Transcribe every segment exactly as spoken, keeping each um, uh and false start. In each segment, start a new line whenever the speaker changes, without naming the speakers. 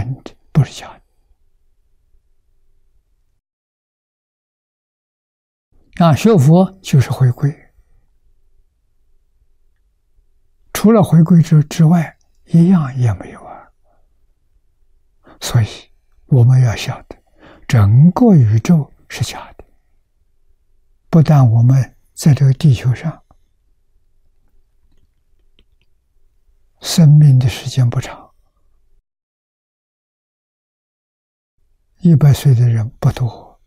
真的，不是假的。啊，学佛就是回归，除了回归之之外，一样也没有啊。所以我们要晓得，整个宇宙是假的，不但我们在这个地球上生命的时间不长，一百岁的人不多，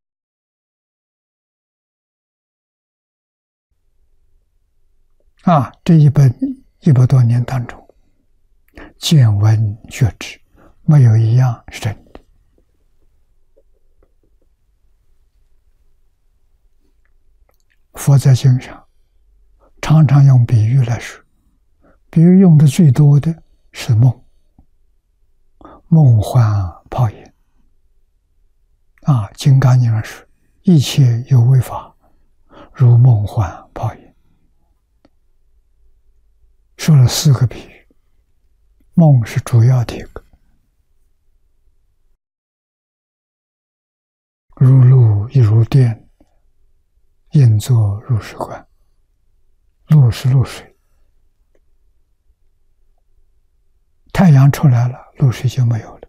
啊，这一百一百多年当中，见闻觉知，没有一样是真的。佛在经上常常用比喻来说，比喻用的最多的是梦，梦幻泡影。啊，《金刚经》上说，一切有为法，如梦幻泡影。说了四个比喻，梦是主要的一个，如露亦如电，应作如是观。露是露水，太阳出来了，露水就没有了。